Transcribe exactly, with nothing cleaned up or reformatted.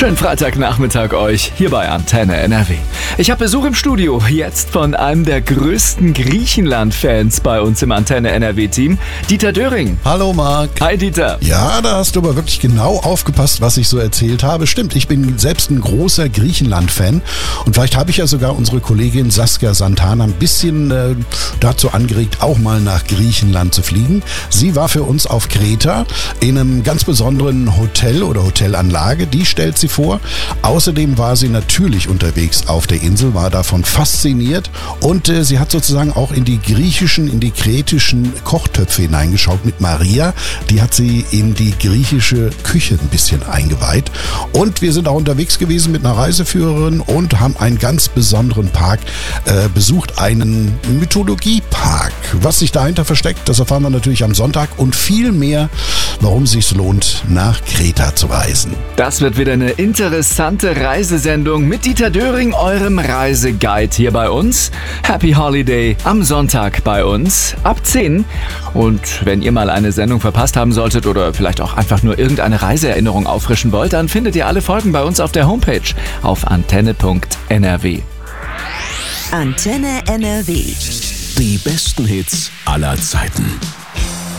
Schönen Freitagnachmittag euch, hier bei Antenne N R W. Ich habe Besuch im Studio, jetzt von einem der größten Griechenland-Fans bei uns im Antenne N R W-Team, Dieter Döring. Hallo Marc. Hi Dieter. Ja, da hast du aber wirklich genau aufgepasst, was ich so erzählt habe. Stimmt, ich bin selbst ein großer Griechenland-Fan und vielleicht habe ich ja sogar unsere Kollegin Saskia Santana ein bisschen äh, dazu angeregt, auch mal nach Griechenland zu fliegen. Sie war für uns auf Kreta in einem ganz besonderen Hotel oder Hotelanlage, die stellt sie vor. Außerdem war sie natürlich unterwegs auf der Insel, war davon fasziniert und äh, sie hat sozusagen auch in die griechischen, in die kretischen Kochtöpfe hineingeschaut mit Maria. Die hat sie in die griechische Küche ein bisschen eingeweiht. Und wir sind auch unterwegs gewesen mit einer Reiseführerin und haben einen ganz besonderen Park äh, besucht, einen Mythologiepark. Was sich dahinter versteckt, das erfahren wir natürlich am Sonntag und viel mehr, warum es sich lohnt, nach Kreta zu reisen. Das wird wieder eine interessante Reisesendung mit Dieter Döring, eurem Reiseguide hier bei uns. Happy Holiday am Sonntag bei uns ab zehn. Und wenn ihr mal eine Sendung verpasst haben solltet oder vielleicht auch einfach nur irgendeine Reiseerinnerung auffrischen wollt, dann findet ihr alle Folgen bei uns auf der Homepage auf antenne punkt n r w. Antenne N R W. Die besten Hits aller Zeiten.